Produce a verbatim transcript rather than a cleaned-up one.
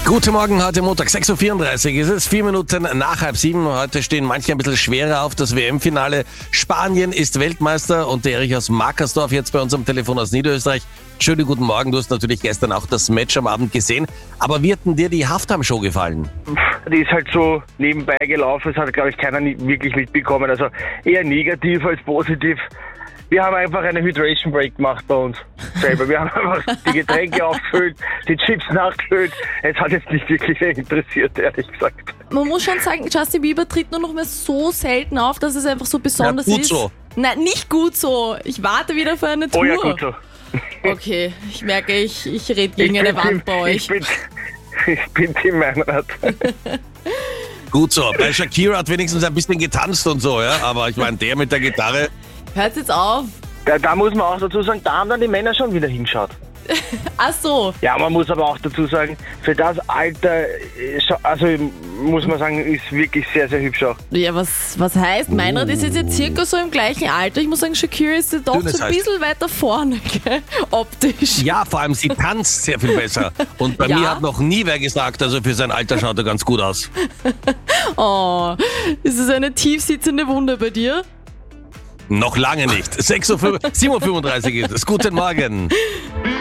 Guten Morgen, heute Montag, sechs Uhr vierunddreißig ist es, vier Minuten nach halb sieben. Heute stehen manche ein bisschen schwerer auf das W M-Finale. Spanien ist Weltmeister und der Erich aus Markersdorf jetzt bei uns am Telefon aus Niederösterreich. Schönen guten Morgen, du hast natürlich gestern auch das Match am Abend gesehen. Aber wie hat denn dir die Halftime-Show gefallen? Die ist halt so nebenbei gelaufen, das hat, glaube ich, keiner nie wirklich mitbekommen. Also eher negativ als positiv. Wir haben einfach eine Hydration Break gemacht bei uns selber. Wir haben einfach die Getränke aufgefüllt, die Chips nachgefüllt. Es hat jetzt nicht wirklich interessiert, ehrlich gesagt. Man muss schon sagen, Justin Bieber tritt nur noch mal so selten auf, dass es einfach so besonders ja, gut ist. So. Nein, nicht gut so. Ich warte wieder für eine Tour. Oh ja, gut so. Okay, ich merke, ich, ich rede gegen eine Wand bei euch. Ich bin, ich bin Team Meinrad. Gut so. Bei Shakira hat wenigstens ein bisschen getanzt und so, ja. Aber ich meine, der mit der Gitarre. Hört jetzt auf. Da, da muss man auch dazu sagen, da haben dann die Männer schon wieder hinschaut. Ach so. Ja, man muss aber auch dazu sagen, für das Alter, also muss man sagen, ist wirklich sehr, sehr hübsch auch. Ja, was, was heißt? Meinrad ist jetzt, jetzt circa so im gleichen Alter. Ich muss sagen, Shakira ist doch Dünnes so ein bisschen weiter vorne, gell? Optisch. Ja, vor allem sie tanzt sehr viel besser. Und bei Ja? mir hat noch nie wer gesagt, also für sein Alter schaut er ganz gut aus. Oh, ist es eine tiefsitzende Wunde bei dir? Noch lange nicht. sechs Uhr, sieben Uhr fünfunddreißig ist es. Guten Morgen.